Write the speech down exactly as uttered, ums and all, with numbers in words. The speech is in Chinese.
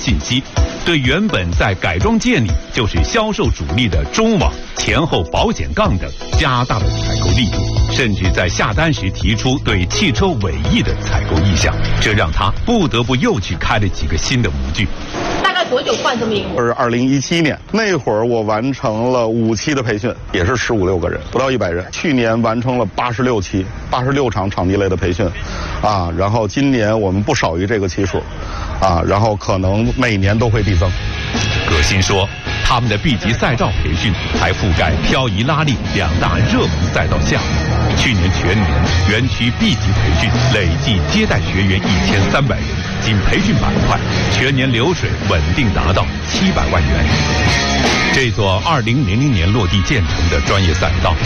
信息，对原本在改装件里就是销售主力的中网、前后保险杠等加大了采购力度，甚至在下单时提出对汽车尾翼的采购意向，这让他不得不又去开了几个新的模具。 大概多久换这么一个模具？ 是二零一七年那会儿，我完成了五期的培训，也是十五六个人，不到一百人。去年完成了八十六期，八十六场场地类的培训，啊，然后今年我们不少于这个期数，啊，然后可能每年都会递增。 葛鑫说，他们的 B 级赛道培训还覆盖漂移拉力两大热门赛道项目。去年全年园区 B 级培训累计接待学员一千三百人，仅培训板块全年流水稳定达到七百万元。这座二零零零年落地建成的专业赛道，